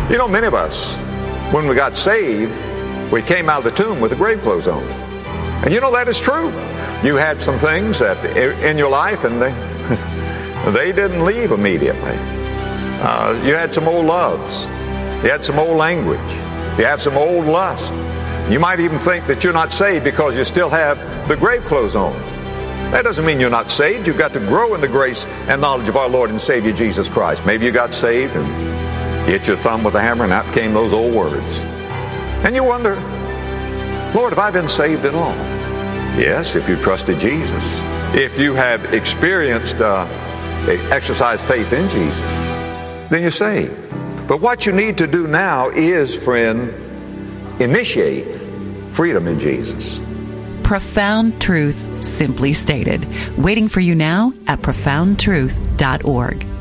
You know, many of us, when we got saved, we came out of the tomb with the grave clothes on. And you know that is true. You had some things that in your life, and they didn't leave immediately. You had some old loves. You had some old language. You have some old lust. You might even think that you're not saved because you still have the grave clothes on. That doesn't mean you're not saved. You've got to grow in the grace and knowledge of our Lord and Savior Jesus Christ. Maybe you got saved and you hit your thumb with a hammer and out came those old words. And you wonder, Lord, have I been saved at all? Yes, if you trusted Jesus. If you have experienced, exercised faith in Jesus, then you're saved. But what you need to do now is, friend, initiate freedom in Jesus. Profound truth, simply stated. Waiting for you now at profoundtruth.org.